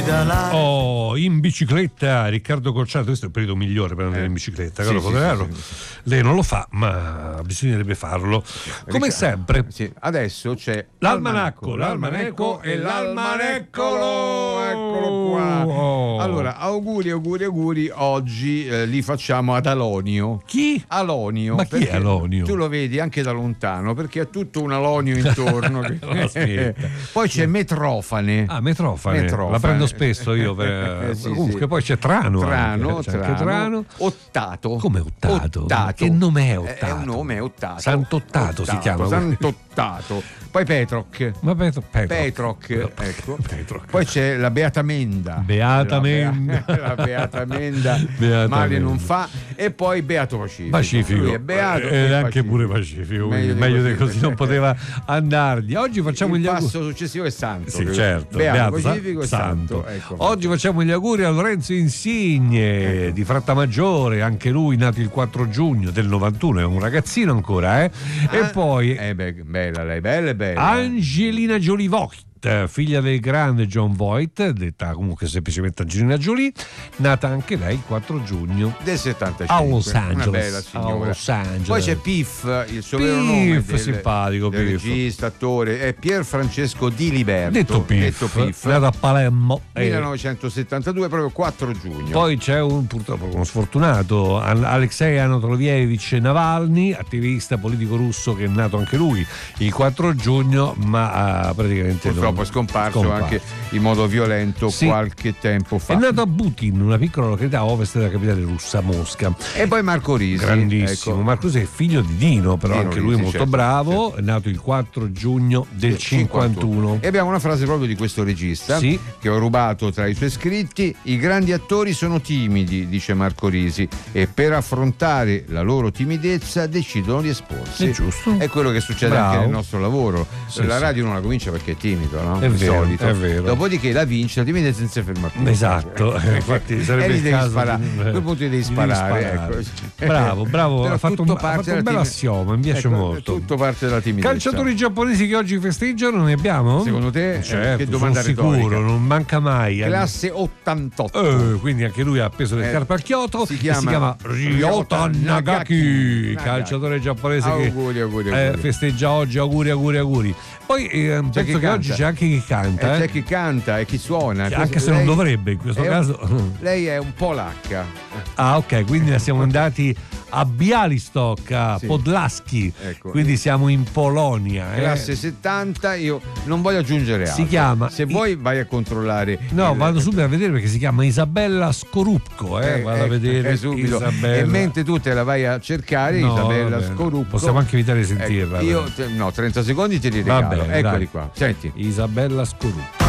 Oh, in bicicletta Riccardo Corciato, questo è il periodo migliore per andare in bicicletta, sì. Lei non lo fa, ma bisognerebbe farlo. Come sempre. Sì. Adesso c'è l'almanacco e l'almaneccolo. Eccolo qua. Oh. Allora, auguri. Oggi li facciamo ad Alonio. Chi? Alonio. Ma chi è Alonio? Tu lo vedi anche da lontano, perché ha tutto un Alonio intorno. Poi c'è Metrofane. Ah, Metrofane. La prendo spesso io. Comunque sì. Poi c'è Trano. Trano. Ottato. Come Ottato? Che nome è Ottato? È un nome, è Ottato. Sant'Ottato si chiama. Sant'Ottato. Poi Petroc. Ma Petroc. Ecco. Poi c'è la Beata Menda. La Beata Menda. Male non fa. E poi Beato Pacifico. Lui è beato e anche pure Pacifico. Meglio di così non poteva andargli. Oggi facciamo gli auguri. Il passo successivo è Santo. Sì, certo. Beato Pacifico e Santo. Ecco. Oggi facciamo gli auguri a Lorenzo Insigne di Frattamaggiore, anche lui nato il 4 giugno del 91, è un ragazzino ancora, E poi bella lei, bella. Angelina Jolie Voigt, figlia del grande John Voight, detta comunque semplicemente Angelina Jolie, nata anche lei il 4 giugno del 75 a Los Angeles. Una bella signora. Los Angeles. Poi c'è Piff, il suo vero nome simpatico, del regista, attore, è Pier Francesco Di Liberto, detto Piff. Nato a Palermo 1972, proprio 4 giugno. Poi c'è purtroppo uno sfortunato, Alexei Anatolievich Navalny, attivista politico russo, che è nato anche lui il 4 giugno, ma praticamente purtroppo è scomparso anche in modo violento qualche tempo fa. È nato a Butin, una piccola località a ovest della capitale russa, Mosca. E poi Marco Risi, grandissimo. Marco Risi è figlio di Dino, però anche lui molto bravo. È nato il 4 giugno del 51. E abbiamo una frase proprio di questo regista che ho rubato tra i suoi scritti: i grandi attori sono timidi, dice Marco Risi, e per affrontare la loro timidezza decidono di esporsi. È giusto. È quello che succede anche nel nostro lavoro. La radio non la comincia perché è timido, no? È vero, solito. È vero. Dopodiché la vince, la timidezza non si ferma più. Esatto. Infatti sarebbe il caso a quel punto devi sparare. Ecco. Bravo, ha fatto un bel assioma, mi piace molto. È tutto parte della timidezza. Calciatori giapponesi che oggi festeggiano, ne abbiamo? Secondo te? Certo, che domanda sicuro, retorica. non manca mai. Classe 88. Quindi anche lui ha appeso le scarpe al Kyoto. Si chiama Ryota Nagaki, calciatore giapponese che festeggia oggi. Auguri. Poi penso che oggi c'è anche chi canta. C'è chi canta e chi suona. Anche se non dovrebbe in questo caso. Lei è un polacca. Ah, ok, quindi siamo andati a Bialystok, a Podlaski, quindi siamo in Polonia. Classe 70, io non voglio aggiungere altro. Si chiama. Se vuoi vai a controllare. No, vado subito a vedere perché si chiama Isabella Skorupko. Vado a vedere subito. Isabella. E mentre tu te la vai a cercare, Isabella Skorupko. Possiamo anche evitare di sentirla. Io 30 secondi te li regalo. Eccoli qua. Senti. Isabella Skorupko.